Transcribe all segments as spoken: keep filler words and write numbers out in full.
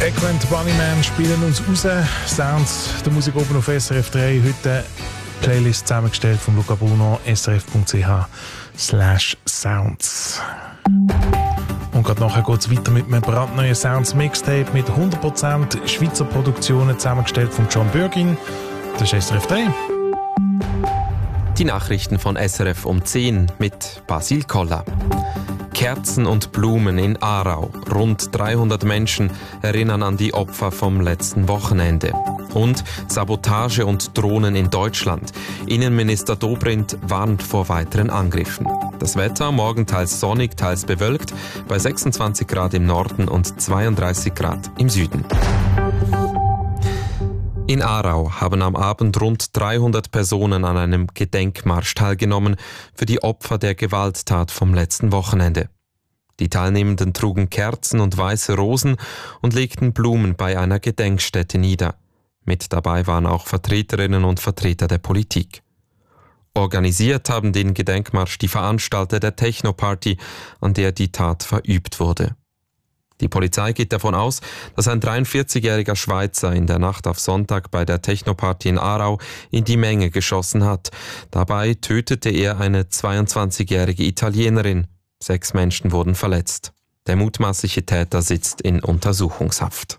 Echo and Bunnyman spielen uns raus. Sounds der Musik oben auf S R F drei. Heute Playlist zusammengestellt von Luca Bruno, srf.ch slash sounds. Und gerade nachher geht es weiter mit einem brandneuen Sounds Mixtape mit hundert Prozent Schweizer Produktionen zusammengestellt von John Bürgin. Das ist S R F drei. Die Nachrichten von S R F um zehn mit Basil Koller. Kerzen und Blumen in Aarau. Rund dreihundert Menschen erinnern an die Opfer vom letzten Wochenende. Und Sabotage und Drohnen in Deutschland. Innenminister Dobrindt warnt vor weiteren Angriffen. Das Wetter morgen teils sonnig, teils bewölkt, bei sechsundzwanzig Grad im Norden und zweiunddreißig Grad im Süden. In Aarau haben am Abend rund dreihundert Personen an einem Gedenkmarsch teilgenommen für die Opfer der Gewalttat vom letzten Wochenende. Die Teilnehmenden trugen Kerzen und weiße Rosen und legten Blumen bei einer Gedenkstätte nieder. Mit dabei waren auch Vertreterinnen und Vertreter der Politik. Organisiert haben den Gedenkmarsch die Veranstalter der Techno-Party, an der die Tat verübt wurde. Die Polizei geht davon aus, dass ein dreiundvierzigjähriger Schweizer in der Nacht auf Sonntag bei der Techno-Party in Aarau in die Menge geschossen hat. Dabei tötete er eine zweiundzwanzigjährige Italienerin. Sechs Menschen wurden verletzt. Der mutmaßliche Täter sitzt in Untersuchungshaft.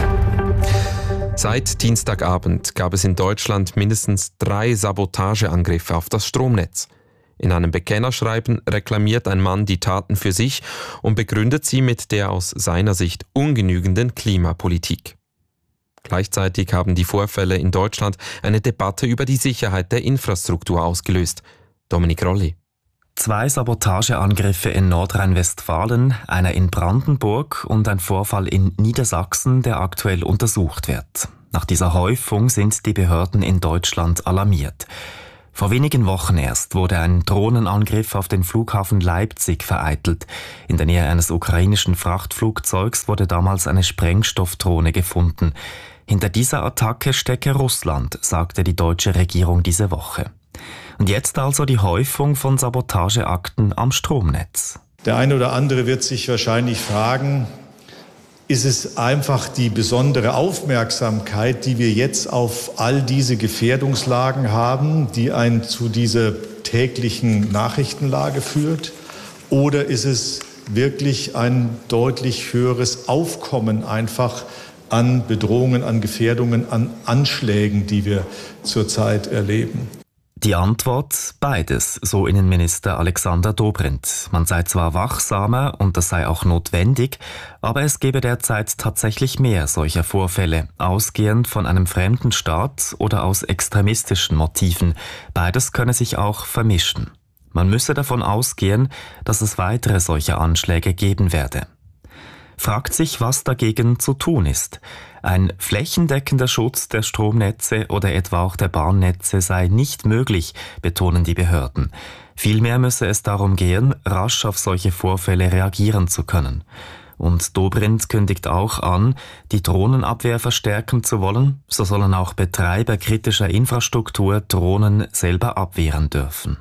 Seit Dienstagabend gab es in Deutschland mindestens drei Sabotageangriffe auf das Stromnetz. In einem Bekennerschreiben reklamiert ein Mann die Taten für sich und begründet sie mit der aus seiner Sicht ungenügenden Klimapolitik. Gleichzeitig haben die Vorfälle in Deutschland eine Debatte über die Sicherheit der Infrastruktur ausgelöst. Dominik Rolli. Zwei Sabotageangriffe in Nordrhein-Westfalen, einer in Brandenburg und ein Vorfall in Niedersachsen, der aktuell untersucht wird. Nach dieser Häufung sind die Behörden in Deutschland alarmiert. Vor wenigen Wochen erst wurde ein Drohnenangriff auf den Flughafen Leipzig vereitelt. In der Nähe eines ukrainischen Frachtflugzeugs wurde damals eine Sprengstoffdrohne gefunden. Hinter dieser Attacke stecke Russland, sagte die deutsche Regierung diese Woche. Und jetzt also die Häufung von Sabotageakten am Stromnetz. Der eine oder andere wird sich wahrscheinlich fragen, ist es einfach die besondere Aufmerksamkeit, die wir jetzt auf all diese Gefährdungslagen haben, die einen zu dieser täglichen Nachrichtenlage führt? Oder ist es wirklich ein deutlich höheres Aufkommen einfach an Bedrohungen, an Gefährdungen, an Anschlägen, die wir zurzeit erleben? Die Antwort: beides, so Innenminister Alexander Dobrindt. Man sei zwar wachsamer und das sei auch notwendig, aber es gebe derzeit tatsächlich mehr solcher Vorfälle, ausgehend von einem fremden Staat oder aus extremistischen Motiven. Beides könne sich auch vermischen. Man müsse davon ausgehen, dass es weitere solcher Anschläge geben werde. Fragt sich, was dagegen zu tun ist. Ein flächendeckender Schutz der Stromnetze oder etwa auch der Bahnnetze sei nicht möglich, betonen die Behörden. Vielmehr müsse es darum gehen, rasch auf solche Vorfälle reagieren zu können. Und Dobrindt kündigt auch an, die Drohnenabwehr verstärken zu wollen. So sollen auch Betreiber kritischer Infrastruktur Drohnen selber abwehren dürfen.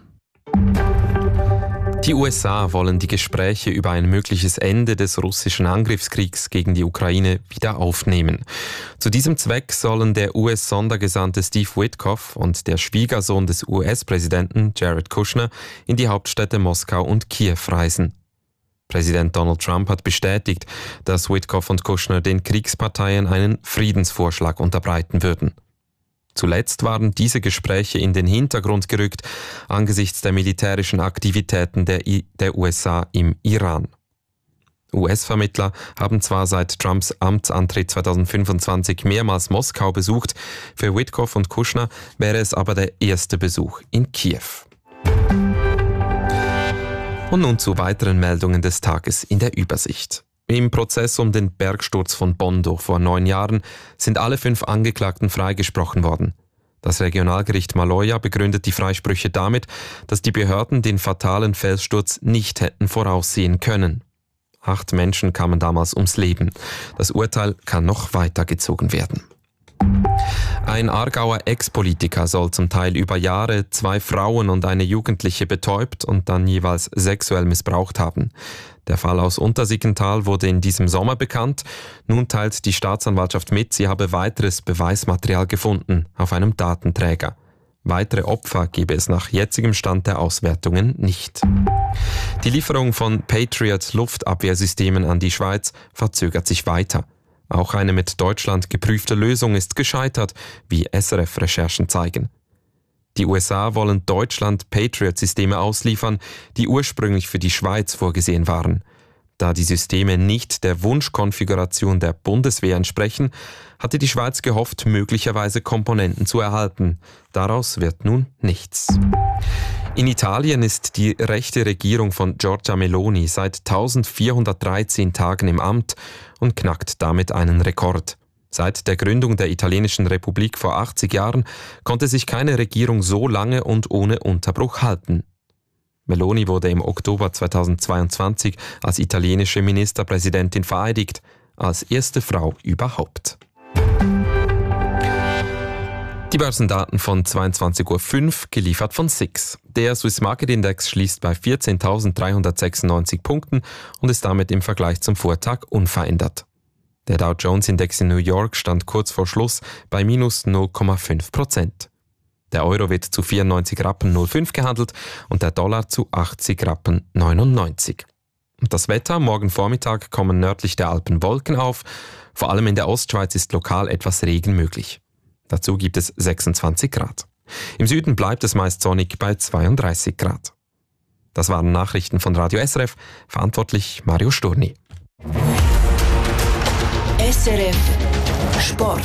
Die U S A wollen die Gespräche über ein mögliches Ende des russischen Angriffskriegs gegen die Ukraine wieder aufnehmen. Zu diesem Zweck sollen der U S-Sondergesandte Steve Witkoff und der Schwiegersohn des U S-Präsidenten Jared Kushner in die Hauptstädte Moskau und Kiew reisen. Präsident Donald Trump hat bestätigt, dass Witkoff und Kushner den Kriegsparteien einen Friedensvorschlag unterbreiten würden. Zuletzt waren diese Gespräche in den Hintergrund gerückt angesichts der militärischen Aktivitäten der, I- der U S A im Iran. U S-Vermittler haben zwar seit Trumps Amtsantritt zweitausendfünfundzwanzig mehrmals Moskau besucht, für Witkoff und Kushner wäre es aber der erste Besuch in Kiew. Und nun zu weiteren Meldungen des Tages in der Übersicht. Im Prozess um den Bergsturz von Bondo vor neun Jahren sind alle fünf Angeklagten freigesprochen worden. Das Regionalgericht Maloja begründet die Freisprüche damit, dass die Behörden den fatalen Felssturz nicht hätten voraussehen können. Acht Menschen kamen damals ums Leben. Das Urteil kann noch weitergezogen werden. Ein Aargauer Ex-Politiker soll zum Teil über Jahre zwei Frauen und eine Jugendliche betäubt und dann jeweils sexuell missbraucht haben. Der Fall aus Untersiggenthal wurde in diesem Sommer bekannt. Nun teilt die Staatsanwaltschaft mit, sie habe weiteres Beweismaterial gefunden auf einem Datenträger. Weitere Opfer gebe es nach jetzigem Stand der Auswertungen nicht. Die Lieferung von Patriot-Luftabwehrsystemen an die Schweiz verzögert sich weiter. Auch eine mit Deutschland geprüfte Lösung ist gescheitert, wie S R F-Recherchen zeigen. Die U S A wollen Deutschland Patriot-Systeme ausliefern, die ursprünglich für die Schweiz vorgesehen waren. Da die Systeme nicht der Wunschkonfiguration der Bundeswehr entsprechen, hatte die Schweiz gehofft, möglicherweise Komponenten zu erhalten. Daraus wird nun nichts. In Italien ist die rechte Regierung von Giorgia Meloni seit eintausendvierhundertdreizehn Tagen im Amt und knackt damit einen Rekord. Seit der Gründung der italienischen Republik vor achtzig Jahren konnte sich keine Regierung so lange und ohne Unterbruch halten. Meloni wurde im Oktober zweitausendzweiundzwanzig als italienische Ministerpräsidentin vereidigt, als erste Frau überhaupt. Die Börsendaten von zweiundzwanzig Uhr fünf, geliefert von S I X. Der Swiss Market Index schließt bei vierzehntausenddreihundertsechsundneunzig Punkten und ist damit im Vergleich zum Vortag unverändert. Der Dow Jones Index in New York stand kurz vor Schluss bei minus null Komma fünf Prozent. Der Euro wird zu vierundneunzig Rappen null fünf gehandelt und der Dollar zu achtzig Rappen neunundneunzig. Und das Wetter: Morgen Vormittag kommen nördlich der Alpen Wolken auf. Vor allem in der Ostschweiz ist lokal etwas Regen möglich. Dazu gibt es sechsundzwanzig Grad. Im Süden bleibt es meist sonnig bei zweiunddreißig Grad. Das waren Nachrichten von Radio S R F, verantwortlich Mario Sturni. S R F Sport.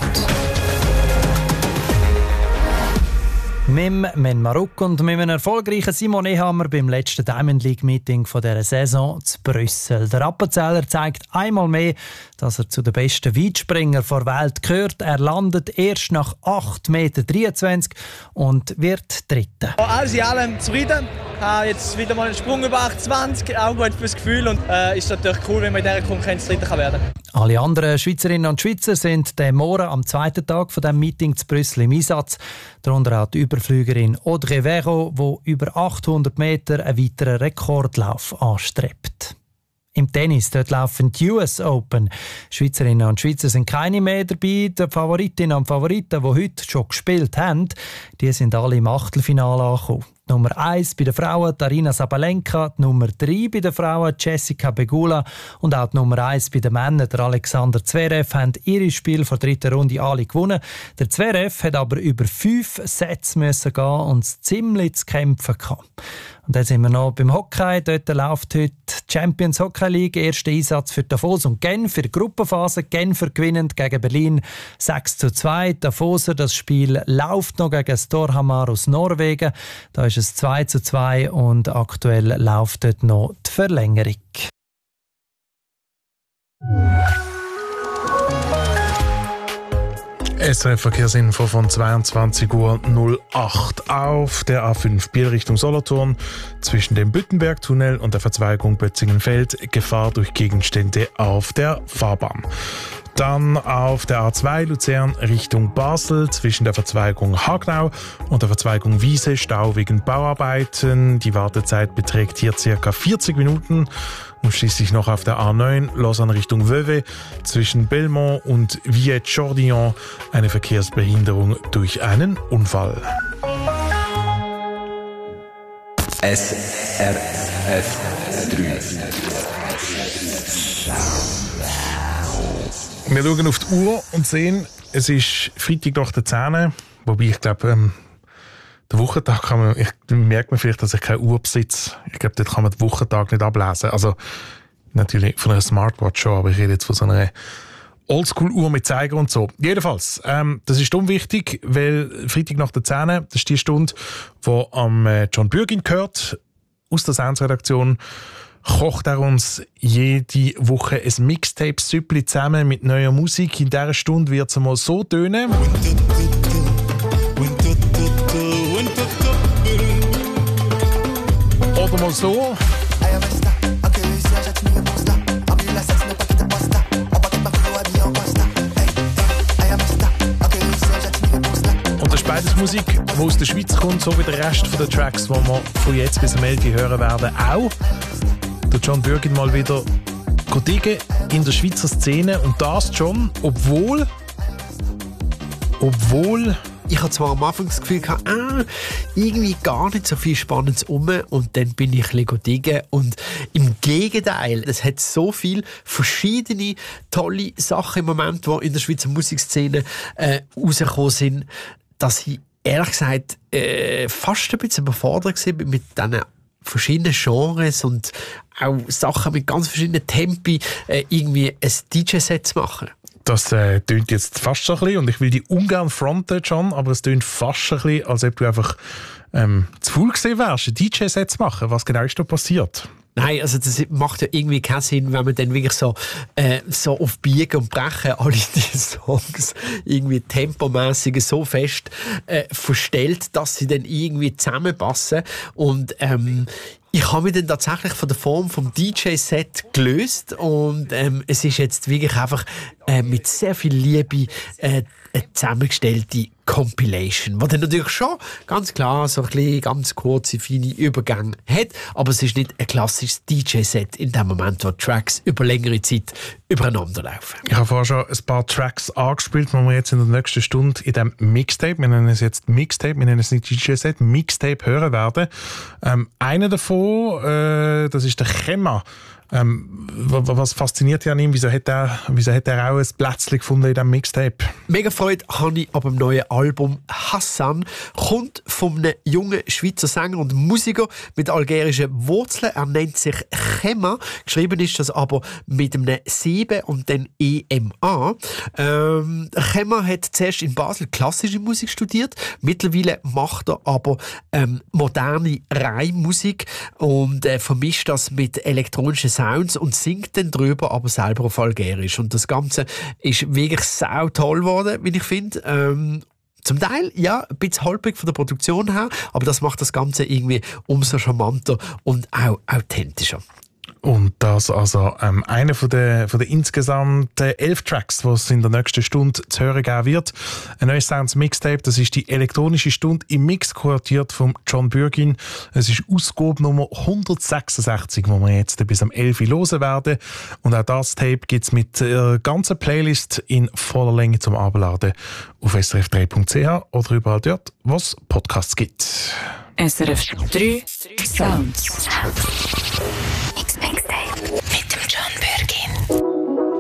Mit dem Marokko und mit einem erfolgreichen Simon Ehammer beim letzten Diamond League Meeting dieser Saison zu Brüssel. Der Appenzeller zeigt einmal mehr, dass er zu den besten Weitspringer der Welt gehört. Er landet erst nach acht Komma dreiundzwanzig Meter und wird Dritter. Alles in allem zufrieden. Ich habe jetzt wieder mal einen Sprung über achtundzwanzig, auch gut fürs Gefühl. Und es äh, ist natürlich cool, wenn man in dieser Konkurrenz Dritter werden kann. Alle anderen Schweizerinnen und Schweizer sind den Morgen am zweiten Tag von diesem Meeting zu Brüssel im Einsatz. Darunter auch die Überflügerin Audrey Vero, die über achthundert Meter einen weiteren Rekordlauf anstrebt. Im Tennis, dort laufen die U S Open. Schweizerinnen und Schweizer sind keine mehr dabei. Die Favoritinnen und Favoriten, die heute schon gespielt haben, die sind alle im Achtelfinale angekommen. Die Nummer eins bei den Frauen, Aryna Sabalenka, die Nummer drei bei den Frauen, Jessica Pegula, und auch die Nummer eins bei den Männern, der Alexander Zverev, haben ihre Spiele vor der dritten Runde alle gewonnen. Der Zverev hat aber über fünf Sätze müssen gehen und ziemlich zu kämpfen gehabt. Und dann sind wir noch beim Hockey. Dort läuft heute die Champions Hockey League. Erster Einsatz für Davos und Genf für die Gruppenphase. Genfer gewinnend gegen Berlin sechs zu zwei. Davoser, das Spiel läuft noch gegen Storhamar aus Norwegen. Da ist es zwei zu zwei und aktuell läuft dort noch die Verlängerung. S R F-Verkehrsinfo von zweiundzwanzig Uhr null acht auf der A fünf Biel Richtung Solothurn zwischen dem Büttenberg-Tunnel und der Verzweigung Bötzingenfeld Gefahr durch Gegenstände auf der Fahrbahn. Dann auf der A zwei Luzern Richtung Basel zwischen der Verzweigung Hagnau und der Verzweigung Wiese Stau wegen Bauarbeiten. Die Wartezeit beträgt hier ca. vierzig Minuten. Und schließlich noch auf der A neun Lausanne Richtung Vevey zwischen Belmont und Villette-Chordillon eine Verkehrsbehinderung durch einen Unfall. S R F drei. Wir schauen auf die Uhr und sehen, es ist Freitag nach der zehn. Wobei ich glaube, ähm, der Wochentag kann man, ich merkt man vielleicht, dass ich keine Uhr besitze. Ich glaube, dort kann man den Wochentag nicht ablesen. Also natürlich von einer Smartwatch schon, aber ich rede jetzt von so einer Oldschool-Uhr mit Zeiger und so. Jedenfalls, ähm, das ist unwichtig, weil Freitag nach der zehn, das ist die Stunde, wo am äh, John Bürgin gehört, aus der Sounds-Redaktion, kocht er uns jede Woche ein Mixtape-Süppli zusammen mit neuer Musik. In dieser Stunde wird es einmal so tönen. Oder mal so. Musik, die aus der Schweiz kommt, so wie der Rest der Tracks, die wir von jetzt bis am elf Uhr hören werden, auch. Der John Bürgin mal wieder diggen in der Schweizer Szene und das schon, obwohl obwohl ich hatte zwar am Anfang das Gefühl gehabt, äh, irgendwie gar nicht so viel Spannendes um und dann bin ich ein bisschen diggen und im Gegenteil, es hat so viele verschiedene tolle Sachen im Moment, die in der Schweizer Musikszene äh, rausgekommen sind, dass ich ehrlich gesagt äh, fast ein bisschen überfordert war mit diesen verschiedenen Genres und auch Sachen mit ganz verschiedenen Tempi äh, irgendwie ein D J-Set zu machen. Das äh, tönt jetzt fast so ein bisschen, und ich will die ungern fronten, John, aber es tönt fast ein bisschen, als ob du einfach ähm, zu faul gewesen wärst, ein D J-Set zu machen. Was genau ist da passiert? Nein, also das macht ja irgendwie keinen Sinn, wenn man dann wirklich so, äh, so auf Biegen und Brechen alle diese Songs irgendwie tempomässig so fest äh, verstellt, dass sie dann irgendwie zusammenpassen. Und ähm, ich habe mich dann tatsächlich von der Form vom D J-Set gelöst und ähm, es ist jetzt wirklich einfach äh, mit sehr viel Liebe äh, eine zusammengestellte Compilation, die dann natürlich schon ganz klar so ein bisschen ganz kurze, feine Übergänge hat, aber es ist nicht ein klassisches D J-Set in dem Moment, wo Tracks über längere Zeit übereinander laufen. Ich habe vorher schon ein paar Tracks angespielt, die wir jetzt in der nächsten Stunde in diesem Mixtape, wir nennen es jetzt Mixtape, wir nennen es nicht D J-Set, Mixtape hören werden. Ähm, einer davon, äh, das ist der Chema. Ähm, was fasziniert dich an ihm? Wieso hat er, wieso hat er auch ein Plätzchen gefunden in diesem Mixtape? Mega Freude habe ich ab dem neuen Album Hassan. Kommt von einem jungen Schweizer Sänger und Musiker mit algerischen Wurzeln. Er nennt sich Chema. Geschrieben ist das aber mit einem sieben und dann E M A. Ähm, Chema hat zuerst in Basel klassische Musik studiert. Mittlerweile macht er aber ähm, moderne Reimmusik und äh, vermischt das mit elektronischen Sounds und singt dann drüber, aber selber auf Algerisch. Und das Ganze ist wirklich sau toll geworden, wie ich finde. Ähm, zum Teil, ja, ein bisschen holprig von der Produktion her, aber das macht das Ganze irgendwie umso charmanter und auch authentischer. Und das also ähm, einer von den, von den insgesamt äh, elf Tracks, die es in der nächsten Stunde zu hören geben wird. Ein neues Sounds Mixtape, das ist die elektronische Stunde im Mix, kuratiert von John Bürgin. Es ist Ausgabe Nummer hundertsechsundsechzig, die wir jetzt bis am elf Uhr hören werden. Und auch das Tape gibt es mit der ganzen Playlist in voller Länge zum Abladen auf S R F drei Punkt C H oder überall dort, wo es Podcasts gibt. S R F drei Sounds. Mixtape mit dem John Bürgin.